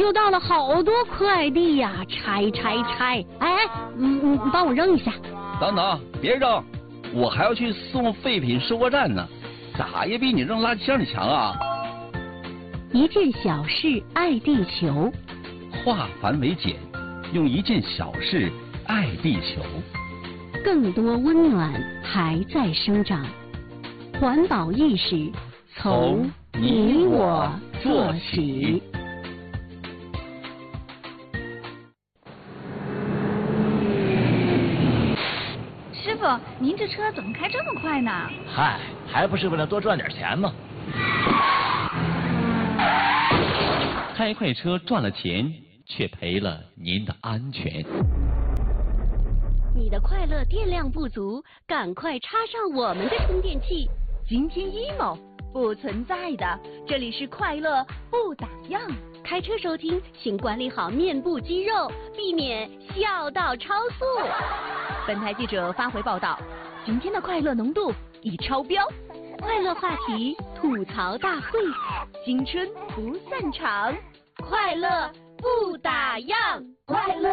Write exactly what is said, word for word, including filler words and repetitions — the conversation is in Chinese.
又到了好多快递呀，拆拆拆！哎哎，嗯嗯，帮我扔一下。 等等，别扔，我还要去送废品收货站呢，咋也比你扔垃圾箱里强啊！ 一件小事爱地球， 化繁为简，用一件小事爱地球。 更多温暖还在生长，环保意识从你我做起。 师傅，您这车怎么开这么快呢？ 嗨，还不是为了多赚点钱吗？ 开快车赚了钱，却赔了您的安全。 你的快乐电量不足，赶快插上我们的充电器。 今天 emo 不存在的，这里是快乐不打烊。 开车收听，请管理好面部肌肉，避免笑到超速。 本台记者发回报道，今天的快乐浓度已超标。 快乐话题吐槽大会， 青春不散场， 快乐不打烊， 快乐